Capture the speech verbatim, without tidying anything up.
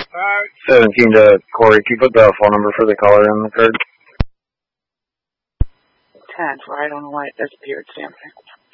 seventeen to Corey. Can you put the phone number for the caller in the card? ten, for I don't know why it disappeared, Sam.